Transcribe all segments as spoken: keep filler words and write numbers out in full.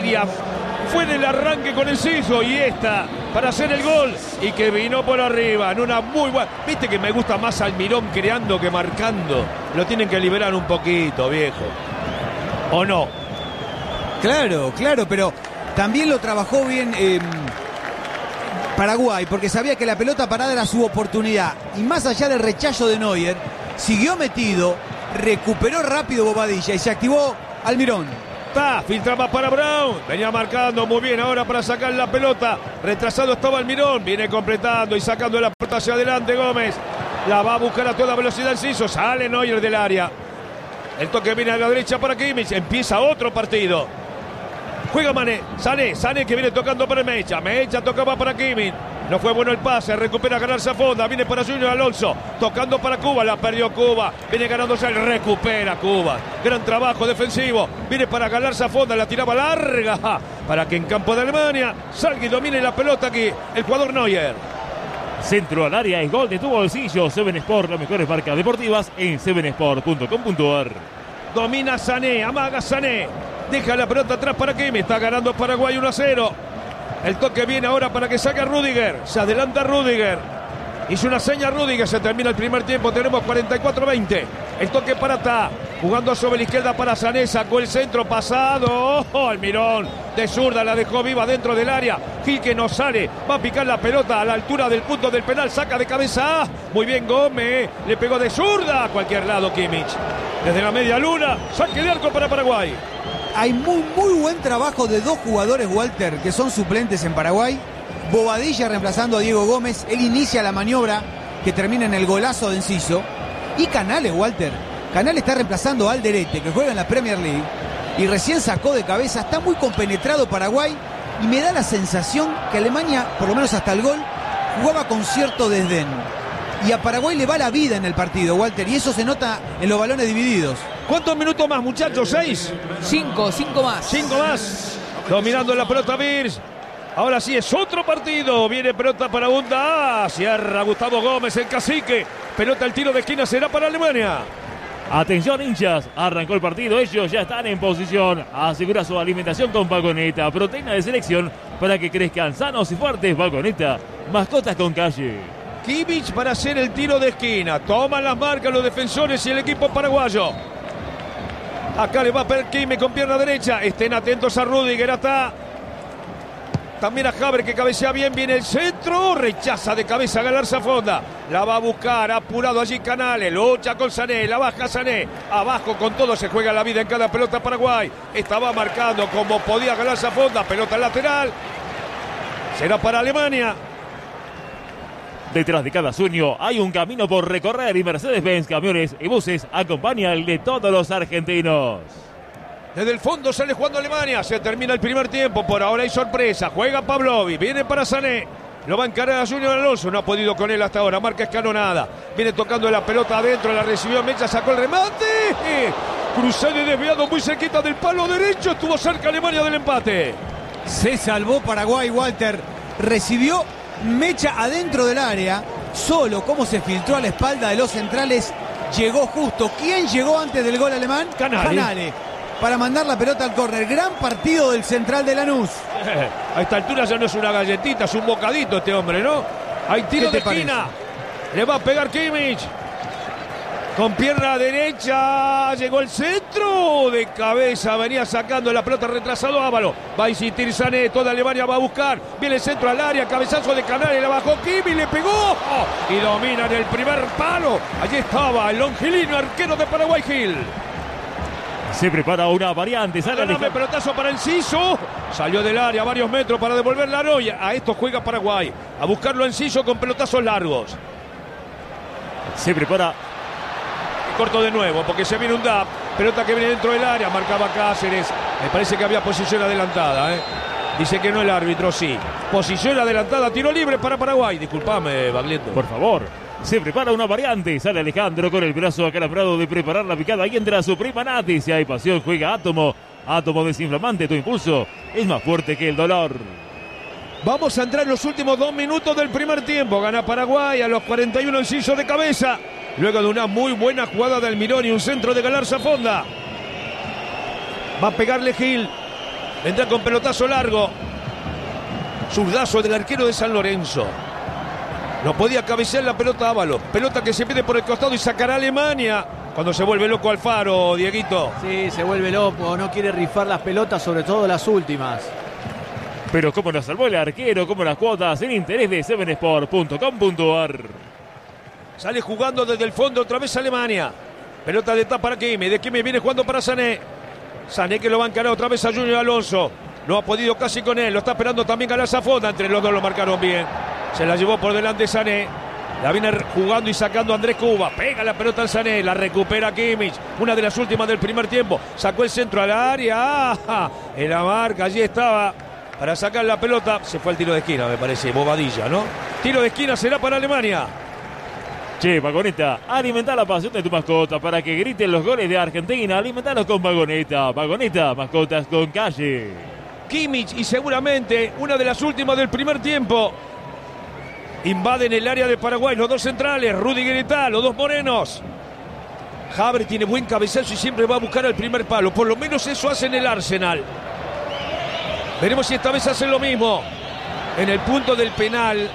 área. Fue en el arranque con Enciso y esta para hacer el gol y que vino por arriba en una muy buena. Viste que me gusta más Almirón creando que marcando. Lo tienen que liberar un poquito, viejo. ¿O no? Claro, claro, pero también lo trabajó bien eh, Paraguay, porque sabía que la pelota parada era su oportunidad. Y más allá del rechazo de Neuer, siguió metido, recuperó rápido Bobadilla y se activó Almirón. Está, filtraba para Brown, venía marcando muy bien ahora para sacar la pelota. Retrasado estaba Almirón, viene completando y sacando la pelota hacia adelante Gómez. La va a buscar a toda velocidad Enciso, sale Neuer del área. El toque viene a la derecha para Kimmich, empieza otro partido. Juega Mané, Sané, Sané que viene tocando para Mecha. Mecha tocaba para Kimmich. No fue bueno el pase, recupera ganarse a Fonda. Viene para Junior Alonso, tocando para Cuba. La perdió Cuba, viene ganándose, recupera Cuba. Gran trabajo defensivo. Viene para ganarse a Fonda, la tiraba larga. Para que en campo de Alemania salga y domine la pelota aquí el jugador Neuer. Centro al área, es gol de tu bolsillo. Seven Sport, las mejores marcas deportivas en seven sport punto com punto a r. Domina Sané, amaga Sané. Deja la pelota atrás para Kimmich. Está ganando Paraguay uno a cero. El toque viene ahora para que saque a Rüdiger. Se adelanta Rüdiger. Hizo una seña Rüdiger. Se termina el primer tiempo. Tenemos cuarenta y cuatro veinte. El toque para Ta. Jugando sobre la izquierda para Sané. Sacó el centro pasado. ¡Oh! Almirón de zurda la dejó viva dentro del área. Gil que no sale. Va a picar la pelota a la altura del punto del penal. Saca de cabeza. Muy bien Gómez. Le pegó de zurda a cualquier lado Kimmich. Desde la media luna. Saque de arco para Paraguay. Hay muy, muy buen trabajo de dos jugadores, Walter, que son suplentes en Paraguay. Bobadilla reemplazando a Diego Gómez. Él inicia la maniobra que termina en el golazo de Enciso. Y Canales, Walter. Canales está reemplazando a Alderete, que juega en la Premier League. Y recién sacó de cabeza. Está muy compenetrado Paraguay. Y me da la sensación que Alemania, por lo menos hasta el gol, jugaba con cierto desdén. Y a Paraguay le va la vida en el partido, Walter. Y eso se nota en los balones divididos. ¿Cuántos minutos más, muchachos? ¿Seis? Cinco, cinco más. Cinco más. Dominando la pelota Virs. Ahora sí es otro partido. Viene pelota para Bunda. Ah, cierra Gustavo Gómez, el cacique. Pelota al tiro de esquina será para Alemania. Atención hinchas, arrancó el partido, ellos ya están en posición. Asegura su alimentación con Vagoneta, proteína de selección para que crezcan sanos y fuertes. Vagoneta, mascotas con calle. Kimmich para hacer el tiro de esquina. Toman las marcas los defensores y el equipo paraguayo. Acá le va a perder Kimmich con pierna derecha. Estén atentos a Rüdiger. Está también a Haber que cabecea bien. Viene el centro. Rechaza de cabeza a Galarza Fonda. La va a buscar. Apurado allí Canales. Lucha con Sané. La baja Sané. Abajo con todo. Se juega la vida en cada pelota Paraguay. Estaba marcando como podía Galarza Fonda. Pelota lateral. Será para Alemania. Detrás de cada sueño hay un camino por recorrer y Mercedes-Benz Camiones y Buses acompaña el de todos los argentinos. Desde el fondo sale jugando Alemania. Se termina el primer tiempo. Por ahora hay sorpresa. Juega Pavlovic. Viene para Sané. Lo va a encarar a Junior Alonso. No ha podido con él hasta ahora. Marca escalonada. Viene tocando la pelota adentro. La recibió Mecha. Sacó el remate. Cruzado y desviado muy cerquita del palo derecho. Estuvo cerca Alemania del empate. Se salvó Paraguay, Walter. Recibió Mecha adentro del área, solo. Cómo se filtró a la espalda de los centrales. Llegó justo. ¿Quién llegó antes del gol alemán? Canale. Canale. Para mandar la pelota al córner. Gran partido del central de Lanús. Eh, a esta altura ya no es una galletita, es un bocadito este hombre, ¿no? Hay tiro de esquina. Le va a pegar Kimmich. Con pierna derecha, llegó el centro de cabeza, venía sacando la pelota retrasado Ávalo. Va a insistir Sané, toda Alemania va a buscar. Viene el centro al área, cabezazo de Canales, la bajó Kimmich, le pegó. Y domina en el primer palo. Allí estaba el longilino arquero de Paraguay, Gil. Se prepara una variante, sale Ganame, pelotazo para Enciso. Salió del área varios metros para devolver la Noya. A esto juega Paraguay. A buscarlo Enciso con pelotazos largos. Se prepara. Corto de nuevo porque se viene un D A P. Pelota que viene dentro del área. Marcaba Cáceres. Me parece que había posición adelantada, ¿eh? Dice que no el árbitro, sí. Posición adelantada, tiro libre para Paraguay. Disculpame, Baglietto. Por favor. Se prepara una variante. Sale Alejandro con el brazo acalambrado de preparar la picada. Y entra su prima Nati. Si hay pasión, juega Átomo. Átomo desinflamante. Tu impulso es más fuerte que el dolor. Vamos a entrar en los últimos dos minutos del primer tiempo. Gana Paraguay a los cuarenta y uno Enciso de cabeza. Luego de una muy buena jugada de Almirón y un centro de Galarza Fonda. Va a pegarle Gil. Vendrá con pelotazo largo. Zurdazo del arquero de San Lorenzo. No podía cabecear la pelota Ábalos. Pelota que se pide por el costado y sacará a Alemania. Cuando se vuelve loco Alfaro, Dieguito. Sí, se vuelve loco, no quiere rifar las pelotas, sobre todo las últimas. Pero cómo nos salvó el arquero, cómo las cuotas en interés de seven sport punto com punto a r. Sale jugando desde el fondo otra vez Alemania. Pelota de tapa para Kimi. De Kimi viene jugando para Sané. Sané que lo va a encarar otra vez a Junior Alonso. No ha podido casi con él. Lo está esperando también Galaza Fonda. Entre los dos lo marcaron bien. Se la llevó por delante Sané. La viene jugando y sacando Andrés Cuba. Pega la pelota al Sané. La recupera Kimmich. Una de las últimas del primer tiempo. Sacó el centro al área. ¡Ah! En la marca. Allí estaba para sacar la pelota. Se fue al tiro de esquina, me parece. Bobadilla, ¿no? Tiro de esquina será para Alemania. Che, Vagoneta, alimenta la pasión de tu mascota para que griten los goles de Argentina. Alimentalos con Vagoneta. Vagoneta, mascotas con calle. Kimmich y seguramente una de las últimas del primer tiempo. Invaden el área de Paraguay los dos centrales, Rudiger y tal, los dos morenos. Haber tiene buen cabezazo y siempre va a buscar el primer palo. Por lo menos eso hace en el Arsenal. Veremos si esta vez hacen lo mismo. En el punto del penal,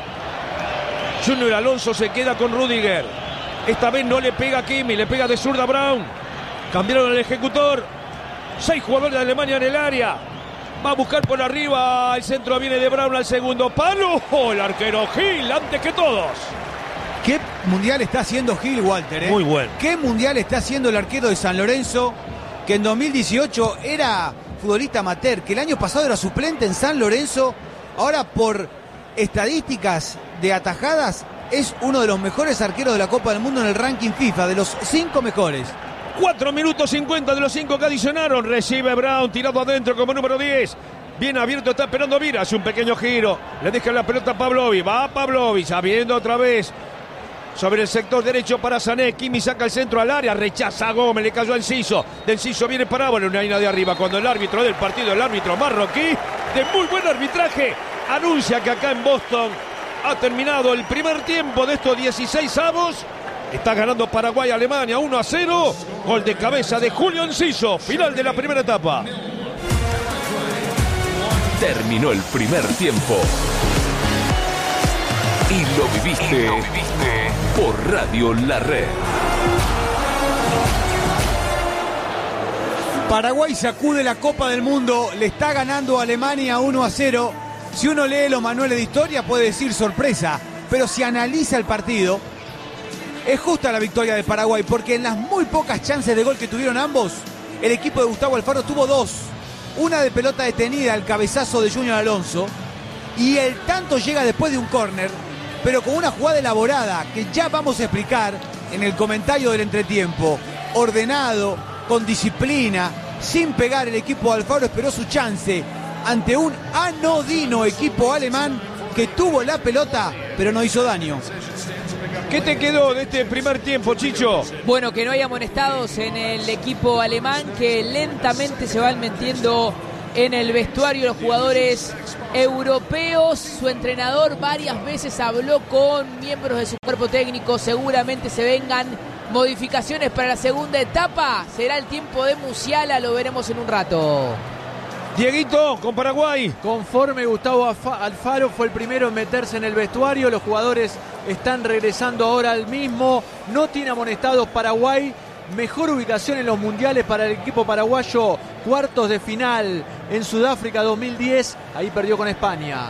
Junior Alonso se queda con Rudiger. Esta vez no le pega a Kimi, le pega de zurda a Brown. Cambiaron el ejecutor. Seis jugadores de Alemania en el área. Va a buscar por arriba. El centro viene de Brown al segundo palo. Oh, el arquero Gil, antes que todos. ¿Qué mundial está haciendo Gil, Walter? Eh? Muy bueno. ¿Qué mundial está haciendo el arquero de San Lorenzo? Que en dos mil dieciocho era futbolista amateur. Que el año pasado era suplente en San Lorenzo. Ahora por estadísticas de atajadas es uno de los mejores arqueros de la Copa del Mundo en el ranking FIFA. De los cinco mejores. cuatro minutos cincuenta de los cinco que adicionaron. Recibe Brown, tirado adentro como número diez. Bien abierto, está esperando Vira. Hace un pequeño giro. Le deja la pelota a Pavlovic. Va a Pavlovic, abriendo otra vez. Sobre el sector derecho para Sané. Kimi saca el centro al área. Rechaza a Gómez. Le cayó a Enciso. De Enciso viene Parábola. Una línea de arriba. Cuando el árbitro del partido, el árbitro marroquí, de muy buen arbitraje, anuncia que acá en Boston ha terminado el primer tiempo de estos dieciséis avos. Está ganando Paraguay a Alemania uno a cero. Gol de cabeza de Julio Enciso. Final de la primera etapa. Terminó el primer tiempo. Y lo viviste, y lo viviste por Radio La Red. Paraguay sacude la Copa del Mundo. Le está ganando a Alemania uno a cero. Si uno lee los manuales de historia puede decir sorpresa. Pero si analiza el partido, es justa la victoria de Paraguay, porque en las muy pocas chances de gol que tuvieron ambos, el equipo de Gustavo Alfaro tuvo dos. Una de pelota detenida, el cabezazo de Junior Alonso, y el tanto llega después de un córner, pero con una jugada elaborada que ya vamos a explicar en el comentario del entretiempo. Ordenado, con disciplina, sin pegar, el equipo de Alfaro esperó su chance ante un anodino equipo alemán que tuvo la pelota, pero no hizo daño. ¿Qué te quedó de este primer tiempo, Chicho? Bueno, que no hay amonestados en el equipo alemán, que lentamente se van metiendo en el vestuario los jugadores europeos. Su entrenador varias veces habló con miembros de su cuerpo técnico. Seguramente se vengan modificaciones para la segunda etapa. Será el tiempo de Musiala, lo veremos en un rato. Dieguito, con Paraguay. Conforme Gustavo Alfaro fue el primero en meterse en el vestuario, los jugadores están regresando ahora al mismo. No tiene amonestados Paraguay. Mejor ubicación en los mundiales para el equipo paraguayo. Cuartos de final en Sudáfrica dos mil diez. Ahí perdió con España.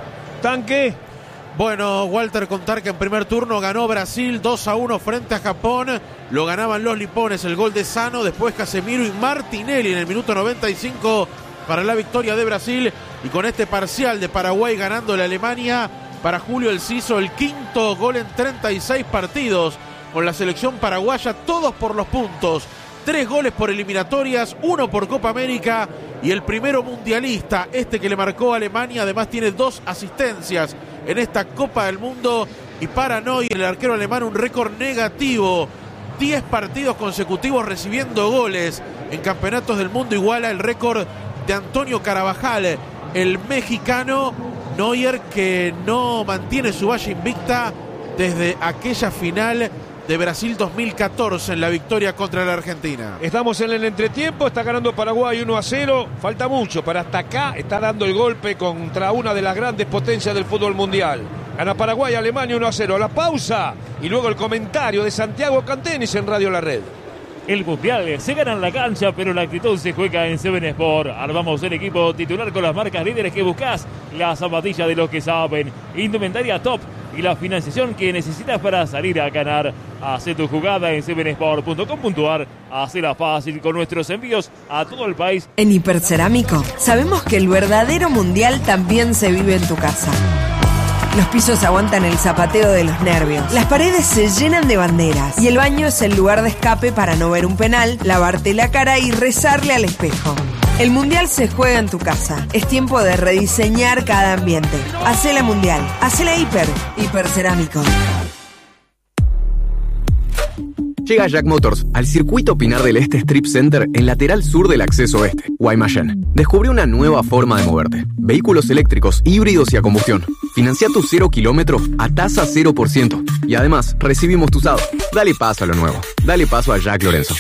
Tanque. Bueno, Walter, contar que en primer turno ganó Brasil dos a uno frente a Japón. Lo ganaban los Lipones, el gol de Sano. Después Casemiro y Martinelli en el minuto noventa y cinco para la victoria de Brasil. Y con este parcial de Paraguay ganando la Alemania, para Julio Enciso el quinto gol en treinta y seis partidos con la selección paraguaya, todos por los puntos. Tres goles por eliminatorias, uno por Copa América y el primero mundialista, este que le marcó a Alemania. Además tiene dos asistencias en esta Copa del Mundo. Y para Neuer, el arquero alemán, un récord negativo. Diez partidos consecutivos recibiendo goles en campeonatos del mundo. Iguala el récord de Antonio Carabajal, el mexicano. Neuer, que no mantiene su valla invicta desde aquella final de Brasil dos mil catorce en la victoria contra la Argentina. Estamos en el entretiempo, está ganando Paraguay uno a cero, falta mucho, pero hasta acá está dando el golpe contra una de las grandes potencias del fútbol mundial. Gana Paraguay, Alemania uno a cero. La pausa y luego el comentario de Santiago Cantenis en Radio La Red. El Mundial se gana en la cancha, pero la actitud se juega en Seven Sport. Armamos el equipo titular con las marcas líderes que buscas, la zapatilla de los que saben, indumentaria top y la financiación que necesitas para salir a ganar. Hacé tu jugada en seven sport punto com punto a r. Hacela fácil con nuestros envíos a todo el país. En Hipercerámico sabemos que el verdadero Mundial también se vive en tu casa. Los pisos aguantan el zapateo de los nervios. Las paredes se llenan de banderas. Y el baño es el lugar de escape para no ver un penal, lavarte la cara y rezarle al espejo. El Mundial se juega en tu casa. Es tiempo de rediseñar cada ambiente. Hacela Mundial. Hacela Hiper. Hipercerámico. Llega Jack Motors al circuito Pinar del Este Strip Center en lateral sur del acceso este, Guaymallén. Descubre una nueva forma de moverte. Vehículos eléctricos, híbridos y a combustión. Financia tu cero kilómetro a tasa cero por ciento. Y además, recibimos tu usado. Dale paso a lo nuevo. Dale paso a Jack Lorenzo.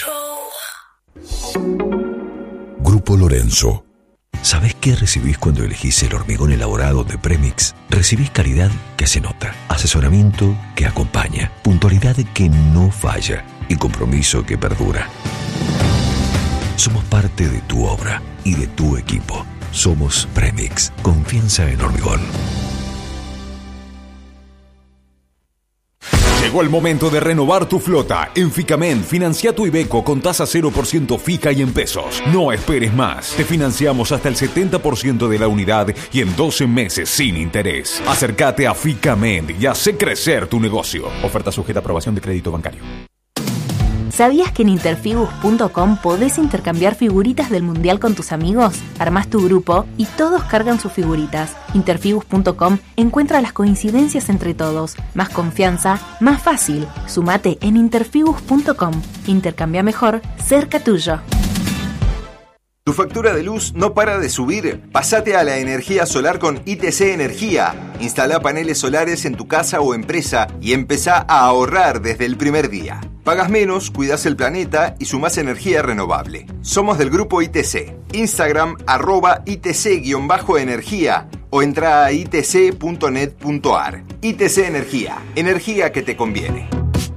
Grupo Lorenzo. ¿Sabés qué recibís cuando elegís el hormigón elaborado de Premix? Recibís calidad que se nota, asesoramiento que acompaña, puntualidad que no falla y compromiso que perdura. Somos parte de tu obra y de tu equipo. Somos Premix. Confianza en hormigón. Llegó el momento de renovar tu flota. En Ficamen, financia tu Iveco con tasa cero por ciento fija y en pesos. No esperes más. Te financiamos hasta el setenta por ciento de la unidad y en doce meses sin interés. Acércate a Ficamen y hace crecer tu negocio. Oferta sujeta a aprobación de crédito bancario. ¿Sabías que en interfibus punto com podés intercambiar figuritas del Mundial con tus amigos? Armás tu grupo y todos cargan sus figuritas. interfibus punto com encuentra las coincidencias entre todos. Más confianza, más fácil. Sumate en interfibus punto com. Intercambia mejor, cerca tuyo. ¿Tu factura de luz no para de subir? Pásate a la energía solar con I T C Energía. Instala paneles solares en tu casa o empresa y empezá a ahorrar desde el primer día. Pagas menos, cuidas el planeta y sumás energía renovable. Somos del grupo I T C. Instagram arroba I T C-energía o entra a i t c punto net punto a r. I T C Energía. Energía que te conviene.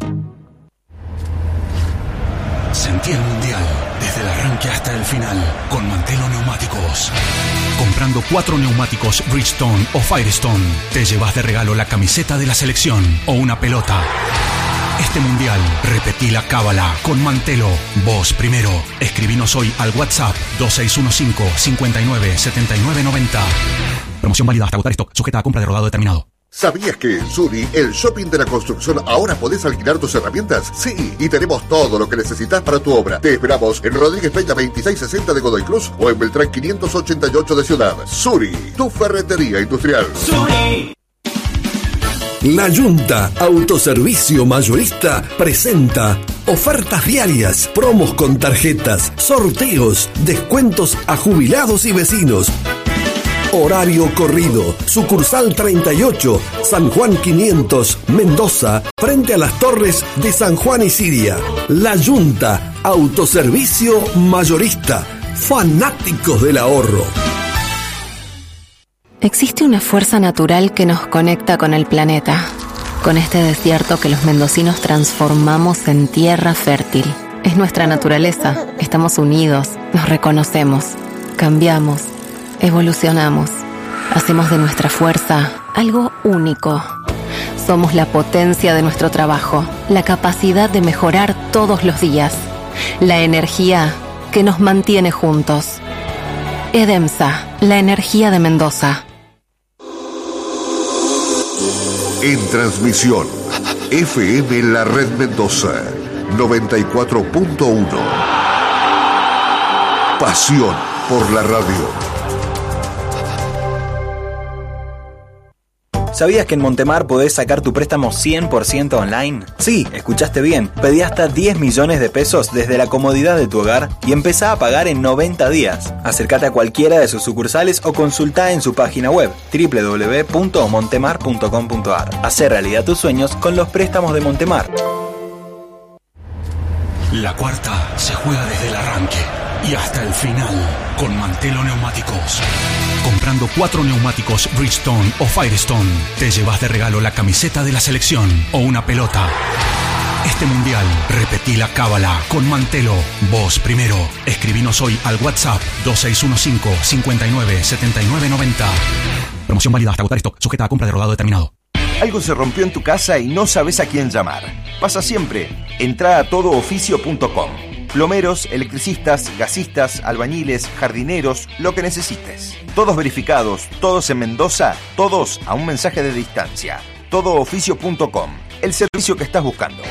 Sentí el Mundial desde el arranque hasta el final con Mantelo Neumáticos. Comprando cuatro neumáticos Bridgestone o Firestone, te llevas de regalo la camiseta de la selección o una pelota. Este Mundial, repetí la cábala con Mantelo. Vos primero. Escribinos hoy al WhatsApp dos seis uno cinco, cinco nueve, siete nueve nueve cero. Promoción válida hasta agotar stock, sujeta a compra de rodado determinado. ¿Sabías que en Suri, el shopping de la construcción, ahora podés alquilar tus herramientas? Sí, y tenemos todo lo que necesitas para tu obra. Te esperamos en Rodríguez Peña veintiséis sesenta de Godoy Cruz o en Beltrán quinientos ochenta y ocho de Ciudad. Suri, tu ferretería industrial. Suri. La Yunta Autoservicio Mayorista presenta ofertas diarias, promos con tarjetas, sorteos, descuentos a jubilados y vecinos. Horario corrido, sucursal treinta y ocho, San Juan quinientos, Mendoza, frente a las torres de San Juan y Siria. La Yunta Autoservicio Mayorista, fanáticos del ahorro. Existe una fuerza natural que nos conecta con el planeta, con este desierto que los mendocinos transformamos en tierra fértil. Es nuestra naturaleza, estamos unidos, nos reconocemos, cambiamos, evolucionamos, hacemos de nuestra fuerza algo único. Somos la potencia de nuestro trabajo, la capacidad de mejorar todos los días, la energía que nos mantiene juntos. EDEMSA, la energía de Mendoza. En transmisión, F M La Red Mendoza, noventa y cuatro punto uno. Pasión por la radio. ¿Sabías que en Montemar podés sacar tu préstamo cien por ciento online? Sí, escuchaste bien. Pedí hasta diez millones de pesos desde la comodidad de tu hogar y empezá a pagar en noventa días. Acércate a cualquiera de sus sucursales o consultá en su página web doble u doble u doble u punto montemar punto com punto a r. Hacé realidad tus sueños con los préstamos de Montemar. La cuarta se juega desde el arranque y hasta el final con Mantelo Neumáticos. Comprando cuatro neumáticos Bridgestone o Firestone, te llevas de regalo la camiseta de la selección o una pelota. Este mundial, repetí la cábala con Mantelo. Vos primero. Escribinos hoy al WhatsApp dos seis uno cinco, cinco nueve, siete nueve nueve cero. Promoción válida hasta agotar stock, sujeta a compra de rodado determinado. Algo se rompió en tu casa y no sabes a quién llamar. Pasa siempre. Entrá a todo oficio punto com. Plomeros, electricistas, gasistas, albañiles, jardineros, lo que necesites. Todos verificados, todos en Mendoza, todos a un mensaje de distancia. todo oficio punto com. El servicio que estás buscando.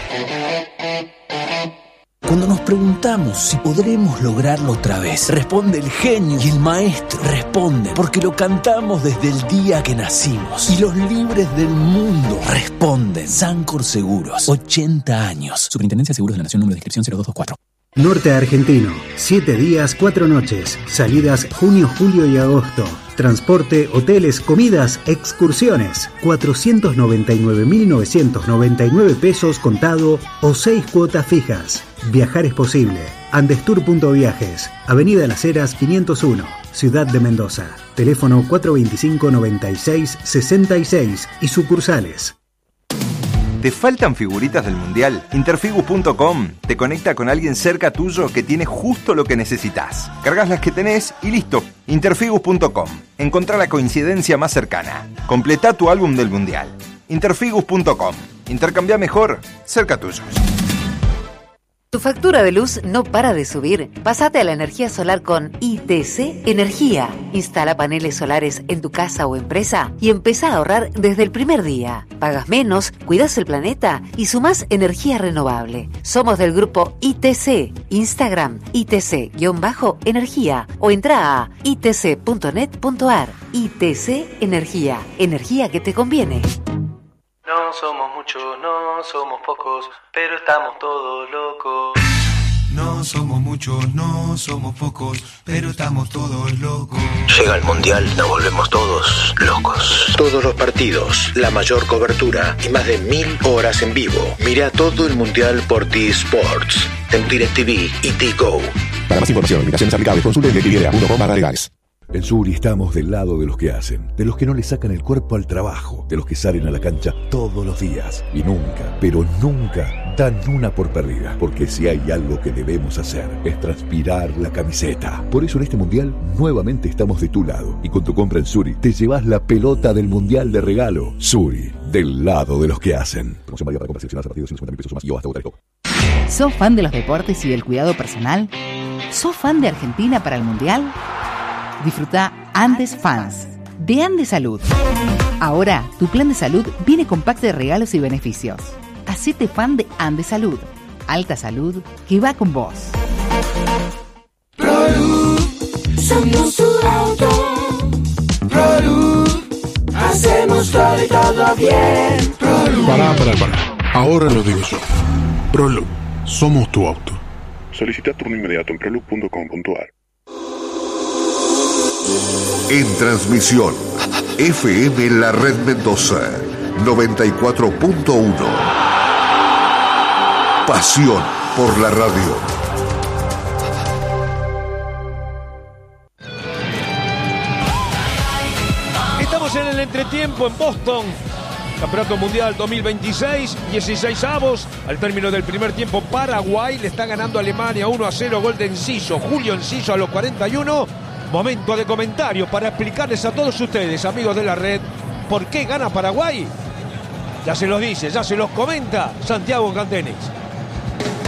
Cuando nos preguntamos si podremos lograrlo otra vez, responde el genio y el maestro. Responde porque lo cantamos desde el día que nacimos. Y los libres del mundo responden. Sancor Seguros, ochenta años. Superintendencia de Seguros de la Nación, número de inscripción cero dos dos cuatro. Norte Argentino, siete días, cuatro noches. Salidas junio, julio y agosto. Transporte, hoteles, comidas, excursiones. cuatrocientos noventa y nueve mil novecientos noventa y nueve pesos contado o seis cuotas fijas. Viajar es posible. Andestur punto viajes, Avenida Las Heras quinientos uno, Ciudad de Mendoza. Teléfono cuatro veinticinco, noventa y seis, sesenta y seis y sucursales. ¿Te faltan figuritas del Mundial? Interfigus punto com te conecta con alguien cerca tuyo que tiene justo lo que necesitas. Cargas las que tenés y listo. Interfigus punto com. Encontrá la coincidencia más cercana. Completá tu álbum del Mundial. Interfigus punto com. Intercambia mejor, cerca tuyo. ¿Tu factura de luz no para de subir? Pásate a la energía solar con I T C Energía. Instala paneles solares en tu casa o empresa y empezá a ahorrar desde el primer día. Pagas menos, cuidas el planeta y sumás energía renovable. Somos del grupo I T C. Instagram I T C-energía o entra a i t c punto net punto a r. I T C Energía. Energía que te conviene. No somos muchos, no somos pocos, pero estamos todos locos. No somos muchos, no somos pocos, pero estamos todos locos. Llega el Mundial, nos volvemos todos locos. Todos los partidos, la mayor cobertura y más de mil horas en vivo. Mira todo el Mundial por T-Sports, en DirecTV y T-Go. Para más información, limitaciones aplicables, consulte directv punto com barra legales. En Suri estamos del lado de los que hacen, de los que no le sacan el cuerpo al trabajo, de los que salen a la cancha todos los días y nunca, pero nunca dan una por perdida, porque si hay algo que debemos hacer es transpirar la camiseta. Por eso en este Mundial nuevamente estamos de tu lado y con tu compra en Suri te llevas la pelota del Mundial de regalo. Suri, del lado de los que hacen. Promoción válida para compras seleccionadas a partir de ciento cincuenta mil pesos o más y o hasta agotar stock. ¿Sos fan de los deportes y del cuidado personal? ¿Sos fan de Argentina para el Mundial? Disfruta Andes Fans de Andes Salud. Ahora, tu plan de salud viene con pack de regalos y beneficios. Hacete fan de Andes Salud. Alta salud que va con vos. ProLuz, somos tu auto. ProLuz, hacemos todo y todo bien. ProLuz. Pará, pará, pará. Ahora lo digo yo. ProLuz, somos tu auto. Solicita turno inmediato en proluz punto com punto a r. En transmisión, F M La Red Mendoza, noventa y cuatro punto uno. Pasión por la radio. Estamos en el entretiempo en Boston. Campeonato Mundial dos mil veintiséis, dieciséis avos. Al término del primer tiempo, Paraguay le está ganando a Alemania uno a cero, gol de Enciso. Julio Enciso a los cuarenta y uno. Momento de comentario para explicarles a todos ustedes, amigos de la red, por qué gana Paraguay. Ya se los dice, ya se los comenta Santiago Cantenis.